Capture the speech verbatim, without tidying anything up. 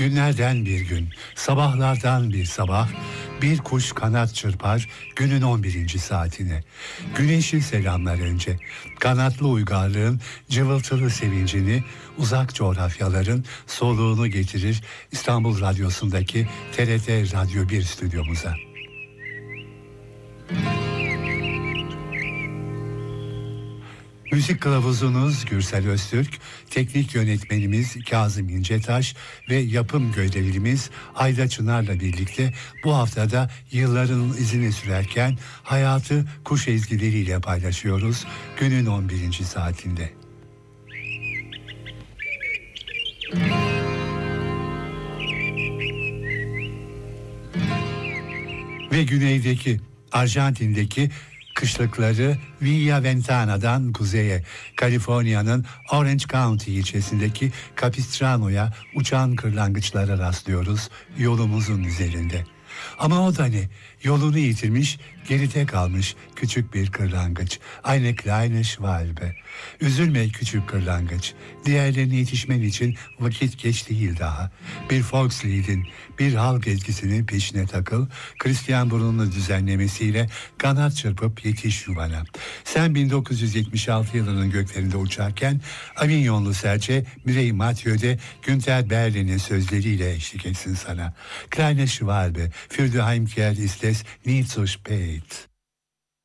Günlerden bir gün, sabahlardan bir sabah, bir kuş kanat çırpar günün on birinci saatine. Güneşi selamlar önce. Kanatlı uygarlığın cıvıltılı sevincini, uzak coğrafyaların soluğunu getirir İstanbul Radyosu'ndaki T R T Radyo bir stüdyomuza. Müzik kılavuzunuz Gürsel Öztürk, teknik yönetmenimiz Kazım İncetaş ve yapım görevlimiz Ayda Çınar'la birlikte bu haftada yılların izini sürerken hayatı kuş ezgileriyle paylaşıyoruz günün on birinci saatinde. Ve güneydeki, Arjantin'deki kışlıkları Villa Ventana'dan kuzeye, Kaliforniya'nın Orange County ilçesindeki Capistrano'ya uçan kırlangıçlara rastlıyoruz yolumuzun üzerinde. Ama o da ne? Yolunu yitirmiş, geride kalmış küçük bir kırlangıç. Eine kleine Schwalbe. Üzülme küçük kırlangıç. Diğerlerine yetişmen için vakit geç değil daha. Bir Volkslied'in, bir halk ezgisinin peşine takıl. Christian Brun'un düzenlemesiyle kanat çırpıp yetiş yuvana. Sen bin dokuz yüz yetmiş altı yılının göklerinde uçarken Avignonlu serçe Mireille Mathieu'de Günter Berlin'in sözleriyle eşlik etsin sana. Kleine Schwalbe, für die Heimkehr ist es nie zu spät.